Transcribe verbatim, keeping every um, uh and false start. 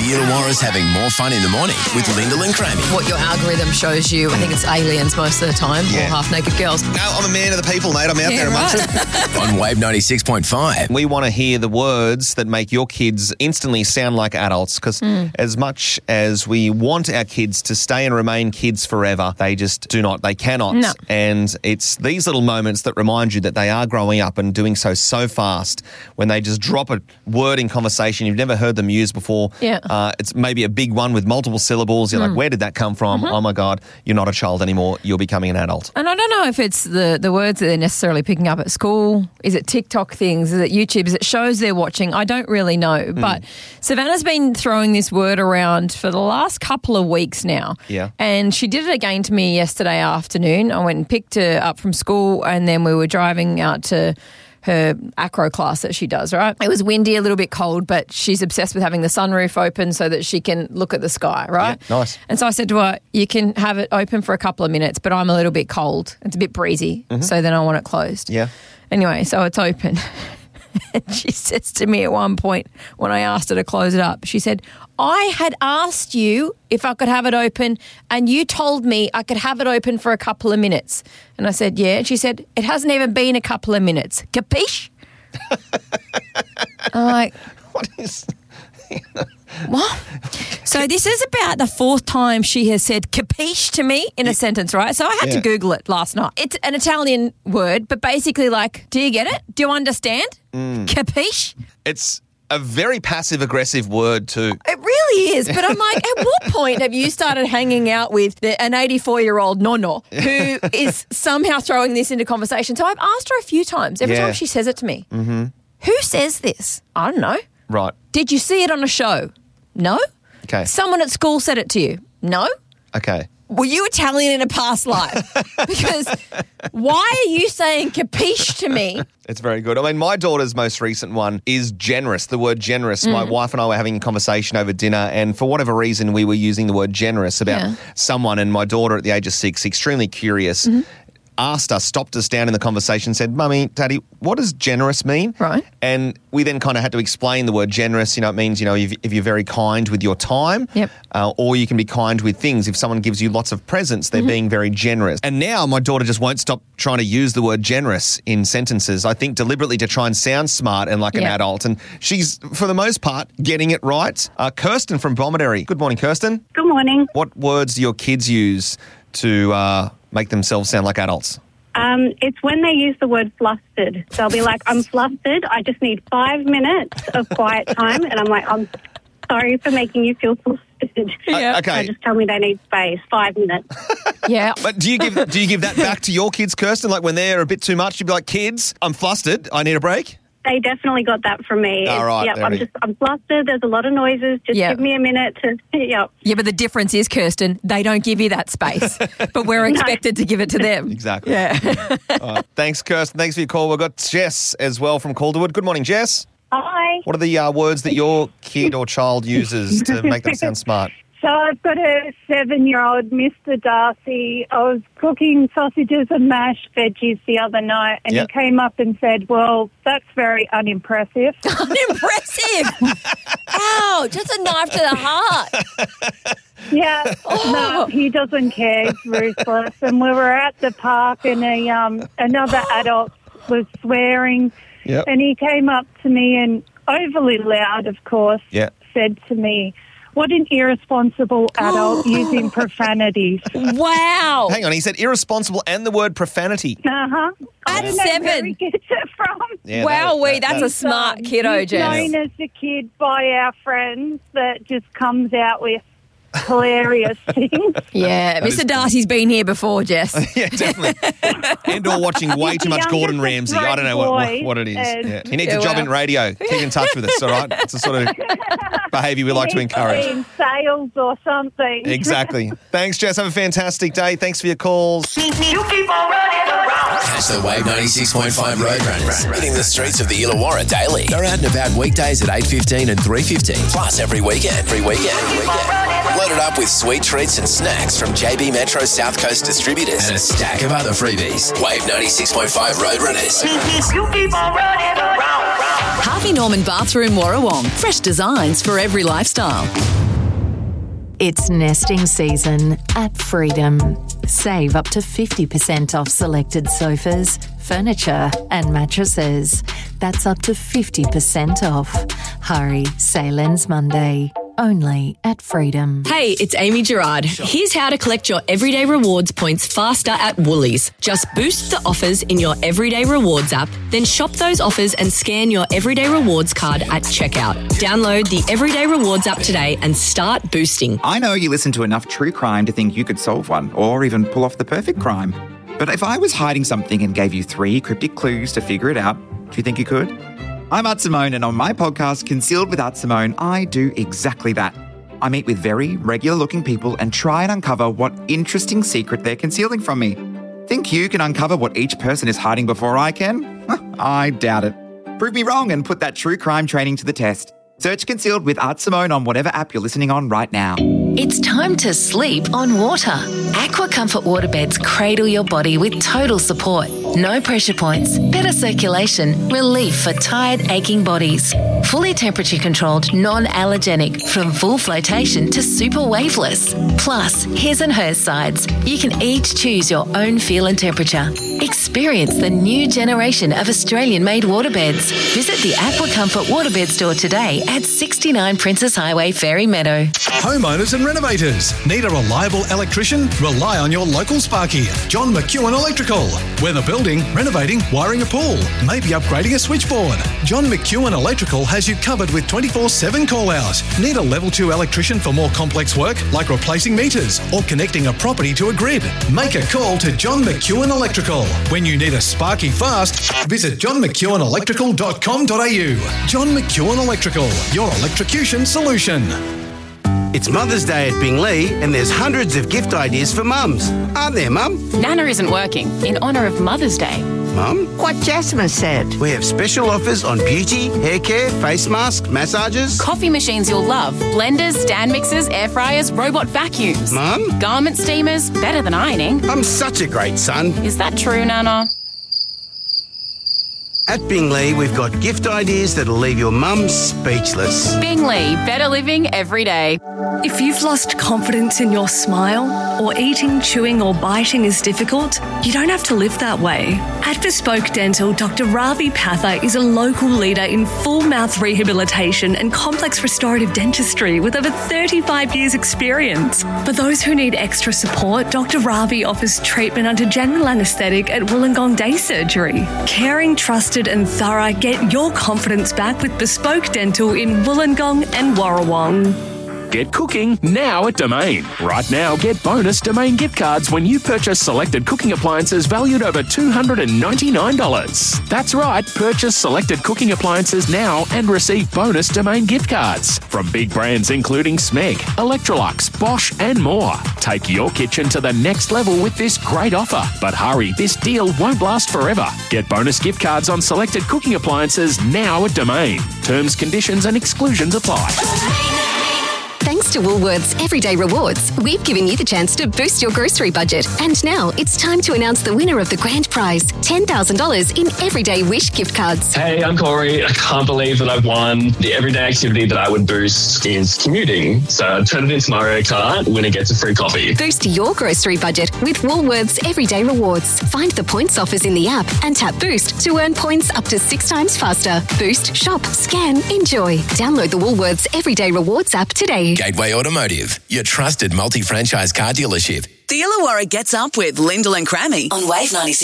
Illawarra's having more fun in the morning with Lyndall and Crammy. What your algorithm shows you, I think it's aliens most of the time, Yeah. or half-naked girls. No, I'm a man of the people, mate. I'm out Yeah, there amongst right. them. On Wave ninety-six point five. We want to hear the words that make your kids instantly sound like adults, because Mm. as much as we want our kids to stay and remain kids forever, they just do not. They cannot. No. And it's these little moments that remind you that they are growing up and doing so so fast when they just drop a word in conversation you've never heard them use before. Yeah. Uh, it's maybe a big one with multiple syllables. You're like, where did that come from? Mm-hmm. Oh, my God, you're not a child anymore. You're becoming an adult. And I don't know if it's the, the words that they're necessarily picking up at school. Is it TikTok things? Is it YouTube? Is it shows they're watching? I don't really know. But Savannah's been throwing this word around for the last couple of weeks now. Yeah. And she did it again to me yesterday afternoon. I went and picked her up from school, and then we were driving out to her acro class that she does, right? It was windy, a little bit cold, but she's obsessed with having the sunroof open so that she can look at the sky, right? Yeah, nice. And so I said to her, you can have it open for a couple of minutes, but I'm a little bit cold. It's a bit breezy, so then I want it closed. Yeah. Anyway, so it's open. And she says to me at one point when I asked her to close it up, she said, I had asked you if I could have it open and you told me I could have it open for a couple of minutes. And I said, yeah. And she said, it hasn't even been a couple of minutes. Capiche? I'm like, What is... what? So this is about the fourth time she has said capiche to me in a sentence, right? So I had Yeah. to Google it last night. It's an Italian word, but basically like, do you get it? Do you understand? Mm. Capiche? It's a very passive-aggressive word too. It really is. But I'm like, at what point have you started hanging out with the, an eighty-four-year-old nonno who is somehow throwing this into conversation? So I've asked her a few times. Every Yeah. time she says it to me. Mm-hmm. Who says this? I don't know. Right. Did you see it on a show? No. Okay. Someone at school said it to you? No. Okay. Were you Italian in a past life? Because why are you saying capiche to me? It's very good. I mean, my daughter's most recent one is generous, the word generous. My wife and I were having a conversation over dinner, and for whatever reason, we were using the word generous about Yeah. someone, and my daughter at the age of six, extremely curious, asked us, stopped us down in the conversation, said, Mummy, Daddy, what does generous mean? Right. And we then kind of had to explain the word generous. You know, it means, you know, if, if you're very kind with your time, Yep. uh, or you can be kind with things. If someone gives you lots of presents, they're being very generous. And now my daughter just won't stop trying to use the word generous in sentences, I think deliberately to try and sound smart and like an Yeah. adult. And she's, for the most part, getting it right. Uh, Kirsten from Bomaderry. Good morning, Kirsten. Good morning. What words do your kids use to uh, make themselves sound like adults? Um, it's when they use the word flustered. They'll be like, I'm flustered. I just need five minutes of quiet time. And I'm like, I'm sorry for making you feel flustered. Yeah. Uh, okay. So just tell me they need space. Five minutes. Yeah. But do you give do you give that back to your kids, Kirsten? Like when they're a bit too much, you'd be like, kids, I'm flustered. I need a break. They definitely got that from me. All It's, right, Yep, there I'm we- just, I'm flustered. There's a lot of noises. Just Yeah. give me a minute to, yep. Yeah, but the difference is, Kirsten, they don't give you that space, but we're expected to give it to them. Exactly. Yeah. All right. Thanks, Kirsten. Thanks for your call. We've got Jess as well from Calderwood. Good morning, Jess. Hi. What are the uh, words that your kid or child uses to make them sound smart? So I've got a seven-year-old, Mister Darcy. I was cooking sausages and mashed veggies the other night, and Yep. he came up and said, well, that's very unimpressive. Unimpressive. Ow, just a knife to the heart. Yeah, no, he doesn't care. He's ruthless. And we were at the park, and a um, another adult was swearing, Yep. and he came up to me and, overly loud, of course, Yeah. said to me, what an irresponsible adult using profanities. Wow. Hang on, he said irresponsible and the word profanity. Uh-huh. I At don't know where seven. he gets it from. Yeah, wow, that- wee, that- that's that- a smart kiddo, He's Jess. known as a kid by our friends that just comes out with hilarious things. Yeah, Mister is- Darcy's been here before, Jess. Yeah, definitely. And or watching way too much Youngest Gordon of Ramsay. three I don't know what, what, boys, what it is. and- Yeah. He needs Yeah, a job well. in radio. Keep in touch with us, all right? It's the sort of behaviour we like to He's encourage. in sales or something. Exactly. Thanks, Jess. Have a fantastic day. Thanks for your calls. Catch the Wave ninety-six point five Roadrunners, hitting the streets of the Illawarra daily. They're out and about weekdays at eight fifteen and three fifteen, plus every weekend. Every weekend. weekend. Loaded up with sweet treats and snacks from J B Metro South Coast Distributors and a stack of other freebies. Wave ninety-six point five Roadrunners. You keep on running around. Harvey Norman Bathroom Warrawong. Fresh designs for every lifestyle. It's nesting season at Freedom. Save up to fifty percent off selected sofas, furniture and mattresses. That's up to fifty percent off. Hurry, sale ends Monday. Only at Freedom. Hey, it's Amy Gerard. Here's how to collect your Everyday Rewards points faster at Woolies. Just boost the offers in your Everyday Rewards app, then shop those offers and scan your Everyday Rewards card at checkout. Download the Everyday Rewards app today and start boosting. I know you listen to enough true crime to think you could solve one or even pull off the perfect crime. But if I was hiding something and gave you three cryptic clues to figure it out, do you think you could? I'm Art Simone, and on my podcast, Concealed with Art Simone, I do exactly that. I meet with very regular-looking people and try and uncover what interesting secret they're concealing from me. Think you can uncover what each person is hiding before I can? I doubt it. Prove me wrong and put that true crime training to the test. Search Concealed with Art Simone on whatever app you're listening on right now. It's time to sleep on water. Aqua Comfort waterbeds cradle your body with total support. No pressure points, better circulation, relief for tired, aching bodies. Fully temperature controlled, non-allergenic, from full flotation to super waveless. Plus, his and hers sides. You can each choose your own feel and temperature. Experience the new generation of Australian-made waterbeds. Visit the Aqua Comfort waterbed store today at sixty-nine Princess Highway, Fairy Meadow. Homeowners and renovators. Need a reliable electrician? Rely on your local Sparky, John McEwen Electrical. Whether building, renovating, wiring a pool, maybe upgrading a switchboard, John McEwen Electrical has you covered with twenty-four seven call-out. Need a level two electrician for more complex work like replacing meters or connecting a property to a grid? Make a call to John McEwen Electrical. When you need a Sparky fast, visit john mcewen electrical dot com dot a u. John McEwen Electrical, your electrocution solution. It's Mother's Day at Binglee and there's hundreds of gift ideas for mums. Aren't there, Mum? Nana isn't working in honour of Mother's Day. Mum? What Jasmine said. We have special offers on beauty, hair care, face masks, massages. Coffee machines you'll love. Blenders, stand mixers, air fryers, robot vacuums. Mum? Garment steamers, better than ironing. I'm such a great son. Is that true, Nana? At Binglee, we've got gift ideas that'll leave your mum speechless. Binglee, better living every day. If you've lost confidence in your smile, or eating, chewing or biting is difficult, you don't have to live that way. At Bespoke Dental, Doctor Ravi Patha is a local leader in full mouth rehabilitation and complex restorative dentistry with over thirty-five years experience. For those who need extra support, Doctor Ravi offers treatment under general anaesthetic at Wollongong Day Surgery. Caring, trusted and thorough, get your confidence back with Bespoke Dental in Wollongong and Warrawong. Get cooking now at Domain. Right now, get bonus Domain gift cards when you purchase selected cooking appliances valued over two hundred ninety-nine dollars. That's right, purchase selected cooking appliances now and receive bonus Domain gift cards from big brands including Smeg, Electrolux, Bosch and more. Take your kitchen to the next level with this great offer. But hurry, this deal won't last forever. Get bonus gift cards on selected cooking appliances now at Domain. Terms, conditions and exclusions apply. Thanks to Woolworths Everyday Rewards, we've given you the chance to boost your grocery budget. And now it's time to announce the winner of the grand prize, ten thousand dollars in Everyday Wish gift cards. Hey, I'm Corey. I can't believe that I've won. The everyday activity that I would boost is commuting. So I turn it into Mario Kart, winner gets a free coffee. Boost your grocery budget with Woolworths Everyday Rewards. Find the points offers in the app and tap Boost to earn points up to six times faster. Boost, shop, scan, enjoy. Download the Woolworths Everyday Rewards app today. Gateway Automotive, your trusted multi-franchise car dealership. The Illawarra gets up with Lyndall and Crammy on Wave ninety-six.